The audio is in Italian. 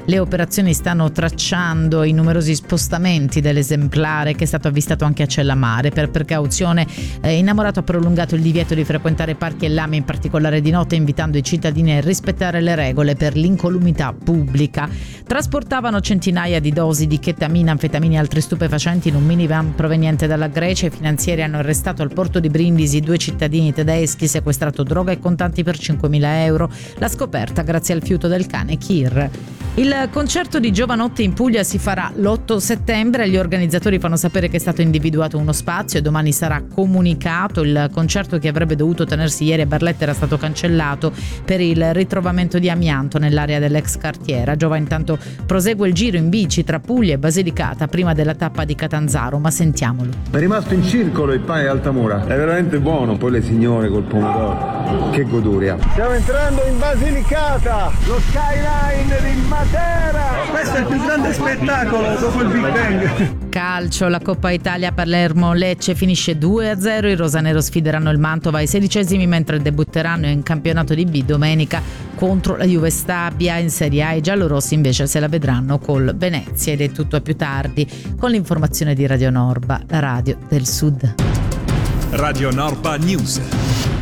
Le operazioni stanno tracciando i numerosi spostamenti dell'esemplare, che è stato avvistato anche a Cellamare. Per precauzione, Innamorato ha prolungato il divieto di frequentare parchi e lame, in particolare di notte, invitando i cittadini a rispettare le regole per l'incolumità pubblica. Trasportavano centinaia di dosi di chetamina, anfetamine e altri stupefacenti in un minivan proveniente dalla Grecia. I finanzieri hanno arrestato al porto di Brindisi 2 cittadini tedeschi, sequestrato droga e contanti per 5.000 euro. La scoperta grazie al fiuto del cane Kir. Il concerto di Giovanotti in Puglia si farà l'8 settembre. Gli organizzatori fanno sapere che è stato individuato uno spazio e domani sarà comunicato. Il concerto, che avrebbe dovuto tenersi ieri a Barletta, era stato cancellato per il ritrovamento di amianto nell'area dell'ex cartiera. Giova intanto prosegue il giro in bici tra Puglia e Basilicata prima della tappa di Catanzaro, ma sentiamolo. È rimasto in circolo il pane di Altamura, è veramente buono. Poi le signore col pomodoro, che goduria. Stiamo entrando in Basilicata, lo skyline di Matera. Questo è il più grande spettacolo dopo il Big Bang. Calcio, la Coppa Italia, Palermo-Lecce finisce 2-0. I rosanero sfideranno il Mantova ai 16esimi, mentre debutteranno in campionato di B domenica contro la Juve Stabia. In Serie A i giallorossi invece se la vedranno col Venezia. Ed è tutto a più tardi con l'informazione di Radio Norba, la radio del Sud. Radio Norba News.